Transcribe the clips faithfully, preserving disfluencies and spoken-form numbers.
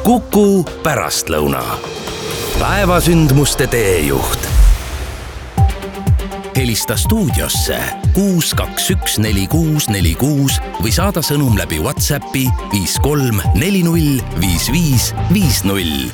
Kuku pärastlõuna. Päevasündmuste teejuht. Helista stuudiosse kuus kaks üks neli kuus neli kuus või saada sõnum läbi WhatsAppi viis kolm neli null viis viis viis null.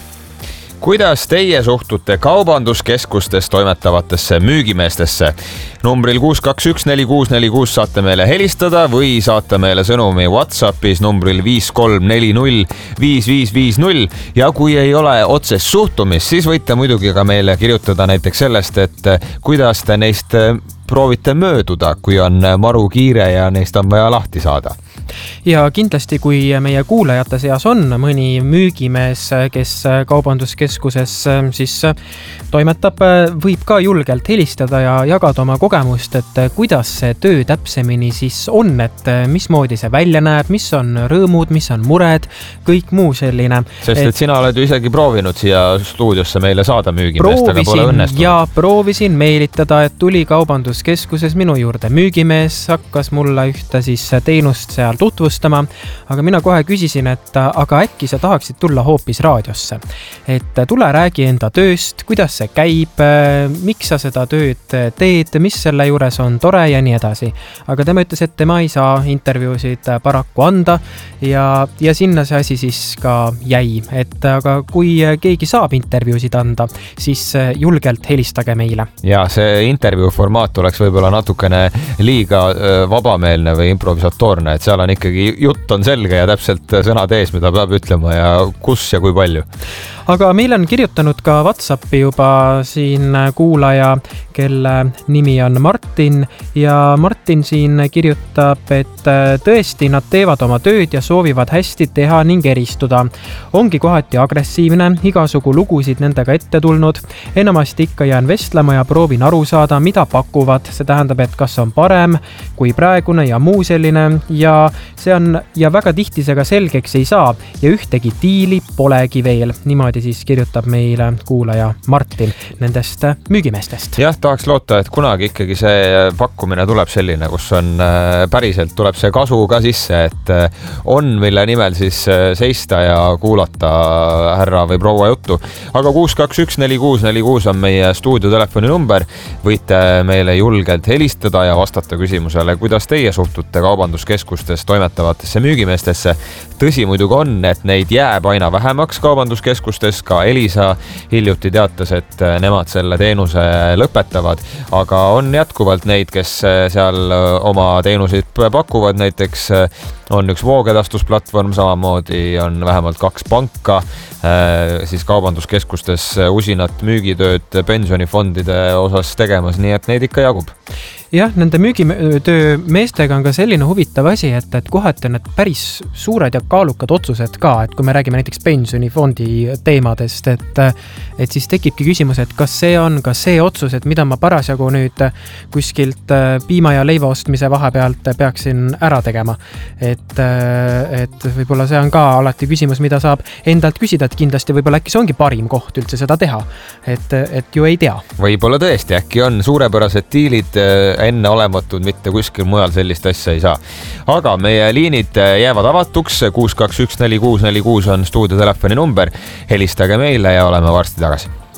Kuidas teie suhtute kaubanduskeskustes toimetavatesse müügimeestesse? Numbril kuus kaks üks neli kuus neli kuus saate meile helistada või saate meile sõnumi WhatsAppis numbril viis kolm neli null viis viis viis null. Ja kui ei ole otsest suhtumist, siis võite muidugi ka meile kirjutada näiteks sellest, et kuidas te neist proovite mööduda, kui on maru kiire ja neist on vaja lahti saada. Ja kindlasti, kui meie kuulajate seas on mõni müügimees, kes kaubanduskeskuses siis toimetab, võib ka julgelt helistada ja jagada oma kogemust, et kuidas see töö täpsemini siis on, et mismoodi see välja näeb, mis on rõõmud, mis on mured, kõik muu selline. Sest et, et sina oled ju isegi proovinud siia stuudiosse meile saada müügimeest, aga pole õnnestunud. Ja proovisin meelitada, et tuli kaubanduskeskuses minu juurde müügimees, hakkas mulle ühte siis teenust seal tutvustama, aga mina kohe küsisin, et aga äkki sa tahaksid tulla hoopis raadiosse. Et tule räägi enda tööst, kuidas see käib, miks sa seda tööd teed, mis selle juures on tore ja nii edasi. Aga tema ütles, et tema ei saa intervjuusid paraku anda ja, ja sinna see asi siis ka jäi. Et aga kui keegi saab intervjuusid anda, siis julgelt helistage meile. Ja see intervjuu formaat oleks võib-olla natukene liiga vabameelne või improvisatoorne, et seal on ikkagi jutt on selge ja täpselt sõnad ees, mida peab ütlema ja kus ja kui palju. Aga meil on kirjutanud ka WhatsAppi juba siin kuulaja, kelle nimi on Martin ja Martin siin kirjutab, et tõesti nad teevad oma tööd ja soovivad hästi teha ning eristuda. Ongi kohati agressiivne, igasugu lugusid nendega ette tulnud. Enamasti ikka jään vestlema ja proovin aru saada, mida pakuvad. See tähendab, et kas on parem kui praegune ja muu selline ja see on ja väga tihti see ka selgeks ei saa ja ühtegi diili polegi veel. Niimoodi siis kirjutab meile kuulaja Martin nendest müügimeestest. Jah, tahaks loota, et kunagi ikkagi see pakkumine tuleb selline, kus on päriselt tuleb see kasu ka sisse, et on mille nimel siis seista ja kuulata härra või proua juttu. Aga kuus kaks üks neli kuus neli kuus on meie stuudiotelefoni number. Võite meile julgelt helistada ja vastata küsimusele, kuidas teie suhtute kaubanduskeskustes toimetavatesse müügimeestesse. Tõsi muidugi on, et neid jääb aina vähemaks kaubanduskeskustes. Ka Elisa hiljuti teatas, et nemad selle teenuse lõpetavad, aga on jätkuvalt neid, kes seal oma teenusid pakuvad. Näiteks on üks voogedastusplatvorm, samamoodi on vähemalt kaks panka, siis kaubanduskeskustes usinat müügitööd pensionifondide osas tegemas, nii et neid ikka jagub. Jah, nende müügitöö meestega on ka selline huvitav asi, et, et kohati on need päris suured ja kaalukad otsused ka, et kui me räägime näiteks pensionifondi teemadest, et, et siis tekibki küsimus, et kas see on ka see otsus, et mida ma parasjagu nüüd kuskilt piima ja leiva ostmise vahepealt peaksin ära tegema. Et, et võib-olla see on ka alati küsimus, mida saab endalt küsida, et kindlasti võib-olla äkki see ongi parim koht üldse seda teha, et, et ju ei tea. Võib-olla tõesti, äkki on suurepärased diilid enne olematud, mitte kuskil mujal sellist asja ei saa. Aga meie liinid jäävad avatuks, kuus kaks üks neli kuus neli kuus on stuudiotelefoni number, helistage meile ja oleme varsti tagasi.